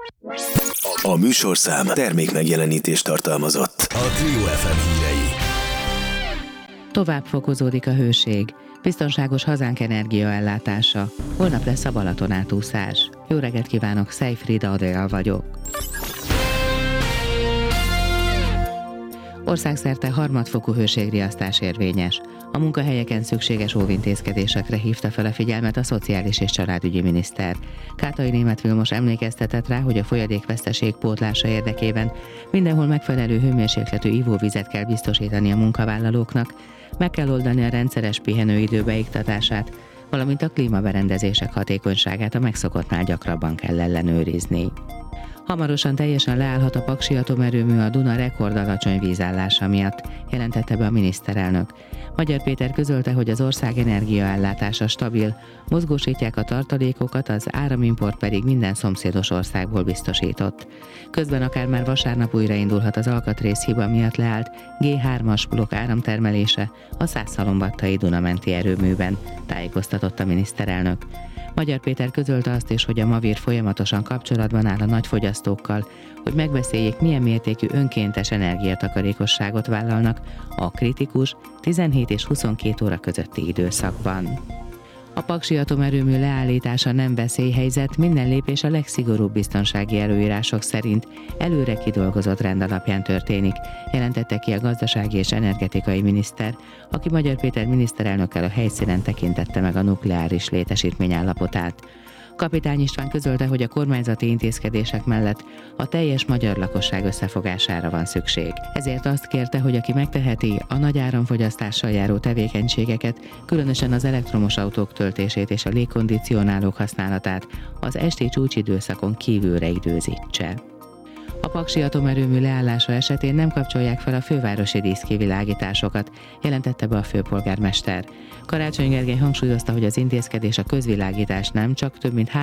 A műsorszám termékmegjelenítést tartalmazott. A Trio FM hírei. Tovább fokozódik a hőség. Biztonságos hazánk energiaellátása. Holnap lesz a Balaton átúszás. Jó reggelt kívánok, Szejfrida Adél vagyok. Országszerte harmadfokú hőségriasztás érvényes. A munkahelyeken szükséges óvintézkedésekre hívta fel a figyelmet a Szociális és Családügyi Miniszter. Kátai Németh Vilmos emlékeztetett rá, hogy a folyadékveszteség pótlása érdekében mindenhol megfelelő hőmérsékletű ivóvizet kell biztosítani a munkavállalóknak, meg kell oldani a rendszeres pihenőidő beiktatását, valamint a klímaberendezések hatékonyságát a megszokottnál gyakrabban kell ellenőrizni. Hamarosan teljesen leállhat a Paksi atomerőmű a Duna rekordalacsony vízállása miatt, jelentette be a miniszterelnök. Magyar Péter közölte, hogy az ország energiaellátása stabil, mozgósítják a tartalékokat, az áramimport pedig minden szomszédos országból biztosított. Közben akár már vasárnap újraindulhat az alkatrészhiba miatt leállt G3-as blokk áramtermelése a Szászhalombattai Dunamenti erőműben, tájékoztatott a miniszterelnök. Magyar Péter közölte azt is, hogy a Mavir folyamatosan kapcsolatban áll a nagyfogyasztókkal, hogy megbeszéljék, milyen mértékű önkéntes energiatakarékosságot vállalnak a kritikus 17 és 22 óra közötti időszakban. A Paksi atomerőmű leállítása nem veszélyhelyzet, minden lépés a legszigorúbb biztonsági előírások szerint előre kidolgozott rend alapján történik, jelentette ki a gazdasági és energetikai miniszter, aki Magyar Péter miniszterelnökkel a helyszínen tekintette meg a nukleáris létesítmény állapotát. Kapitány István közölte, hogy a kormányzati intézkedések mellett a teljes magyar lakosság összefogására van szükség. Ezért azt kérte, hogy aki megteheti, a nagy áramfogyasztással járó tevékenységeket, különösen az elektromos autók töltését és a légkondicionálók használatát az esti csúcsidőszakon kívülre időzítse. A Paksi atomerőmű leállása esetén nem kapcsolják fel a fővárosi díszkivilágításokat, jelentette be a főpolgármester. Karácsony Gergely hangsúlyozta, hogy az intézkedés a közvilágítás nem csak több mint